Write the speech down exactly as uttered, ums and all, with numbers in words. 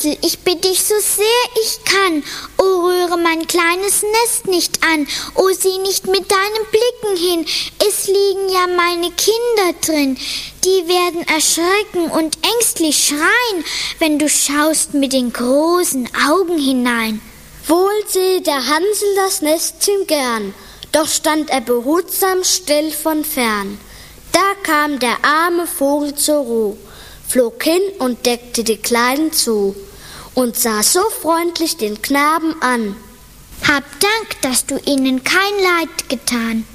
Hansel, ich bitte dich so sehr ich kann, o rühre mein kleines Nest nicht an, o sieh nicht mit deinen Blicken hin, es liegen ja meine Kinder drin, die werden erschrecken und ängstlich schreien, wenn du schaust mit den großen Augen hinein. Wohl sehe der Hansel das Nestchen gern, doch stand er behutsam still von fern. Da kam der arme Vogel zur Ruh, flog hin und deckte die Kleinen zu und sah so freundlich den Knaben an. Hab Dank, dass du ihnen kein Leid getan.